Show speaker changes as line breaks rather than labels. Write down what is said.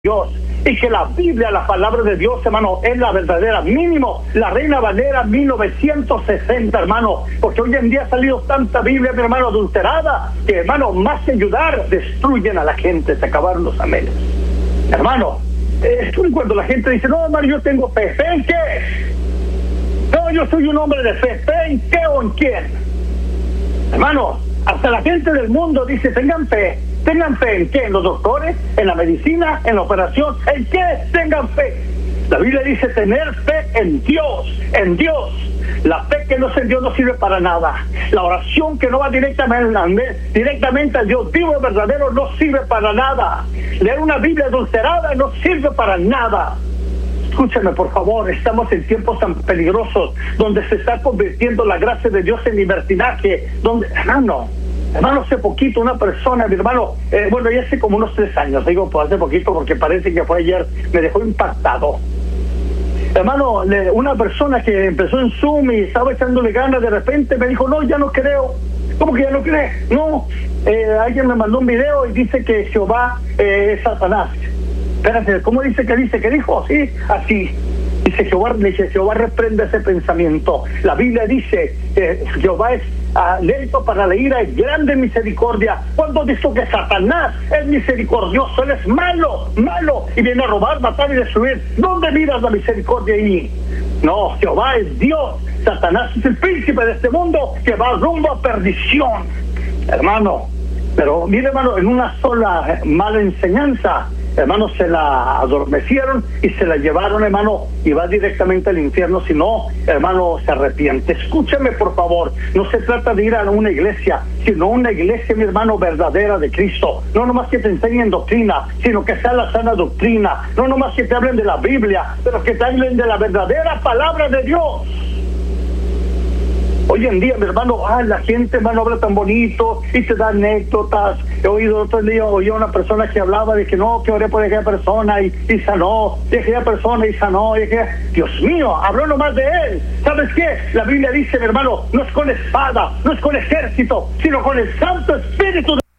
Dios, y que la Biblia, la palabra de Dios, hermano, es la verdadera. Mínimo la Reina Valera 1960, hermano, porque hoy en día ha salido tanta Biblia, mi hermano, adulterada, que, hermano, más que ayudar, destruyen a la gente. Se acabaron los amenes, hermano. Cuando la gente dice, no, hermano, yo tengo fe. ¿Fe en qué? No, yo soy un hombre de fe. ¿Fe en qué o en quién? Hermano, hasta la gente del mundo dice, tengan fe. ¿Tengan fe en qué? ¿En los doctores? ¿En la medicina? ¿En la operación? ¿En qué tengan fe? La Biblia dice tener fe en Dios, en Dios. La fe que no es en Dios no sirve para nada. La oración que no va directamente al Dios vivo y verdadero no sirve para nada. Leer una Biblia adulterada no sirve para nada. Escúchame, por favor, estamos en tiempos tan peligrosos donde se está convirtiendo la gracia de Dios en libertinaje, donde, hermano, hace poquito una persona, mi hermano, ya hace como unos 3 años, digo, pues hace poquito porque parece que fue ayer, me dejó impactado. Hermano, una persona que empezó en Zoom y estaba echándole ganas, de repente me dijo, no, ya no creo. ¿Cómo que ya no cree? No, alguien me mandó un video y dice que Jehová es Satanás. Espérate, ¿cómo dice que dice? ¿Qué dijo? Sí, así. Dice Jehová reprende ese pensamiento. La Biblia dice que Jehová es lento para la ira y grande en misericordia. Cuando dijo que Satanás es misericordioso, él es malo y viene a robar, matar y destruir. ¿Dónde miras la misericordia ahí? No, Jehová es Dios. Satanás es el príncipe de este mundo que va rumbo a perdición, hermano. Pero mire, hermano, en una sola mala enseñanza, hermano, se la adormecieron y se la llevaron, hermano, y va directamente al infierno. Si no, hermano, se arrepiente. Escúcheme, por favor, no se trata de ir a una iglesia, sino una iglesia, mi hermano, verdadera de Cristo. No nomás que te enseñen doctrina, sino que sea la sana doctrina. No nomás que te hablen de la Biblia, pero que te hablen de la verdadera palabra de Dios. Hoy en día, mi hermano, la gente, hermano, habla tan bonito y te da anécdotas. He oído otro día, oí a una persona que hablaba de que no, que oré por aquella persona y sanó, y aquella persona y sanó, y aquella... Dios mío, habló nomás de él. ¿Sabes qué? La Biblia dice, mi hermano, no es con espada, no es con ejército, sino con el Santo Espíritu de